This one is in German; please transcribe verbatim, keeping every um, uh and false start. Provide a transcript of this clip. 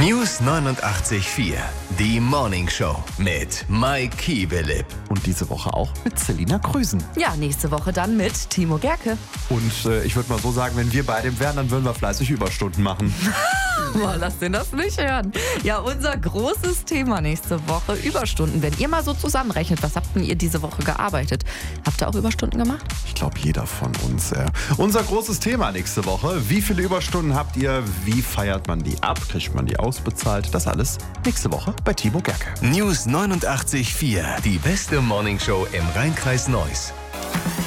News neunundachtzig Komma vier. Die Morning Show mit Mike Kiebelip. Und diese Woche auch mit Selina Krüsen. Ja, nächste Woche dann mit Timo Gerke. Und äh, ich würde mal so sagen, wenn wir bei dem wären, dann würden wir fleißig Überstunden machen. Boah, lass den das nicht hören. Ja, unser großes Thema nächste Woche, Überstunden. Wenn ihr mal so zusammenrechnet, was habt denn ihr diese Woche gearbeitet? Habt ihr auch Überstunden gemacht? Ich glaube, jeder von uns. Äh. Unser großes Thema nächste Woche. Wie viele Überstunden habt ihr? Wie feiert man die ab? Kriegt man die ausbezahlt? Das alles nächste Woche bei Timo Gerke. News neunundachtzig Komma vier. Die beste Morning Show im Rhein-Kreis Neuss.